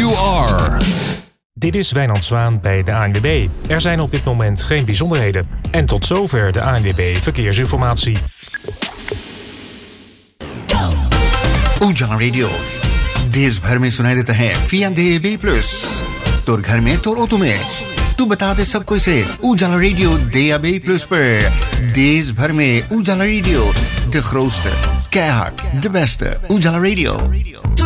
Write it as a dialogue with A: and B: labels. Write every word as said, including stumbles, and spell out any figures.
A: you are.
B: Dit is Wijnand Zwaan bij de A N W B. Er zijn op dit moment geen bijzonderheden. En tot zover de A N W B Verkeersinformatie.
C: उजाला रेडियो देश भर में सुनाई देता है फिया दे B plus तोर घर में तोर ऑटो में तू बता दे सबको इसे उजाला रेडियो दे बी प्लस पर देश भर में उजाला radio de grootste keihard de beste उजाला रेडियो